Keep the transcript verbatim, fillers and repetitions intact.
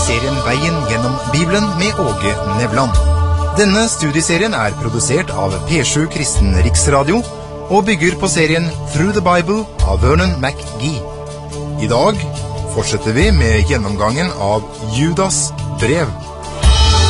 serien Veien gjennom Bibelen med Åge Nevland. Denne studieserien er produsert av P sju Kristen Riksradio og bygger på serien Through the Bible av Vernon McGee. I dag fortsetter vi med gjennomgangen av Judas brev.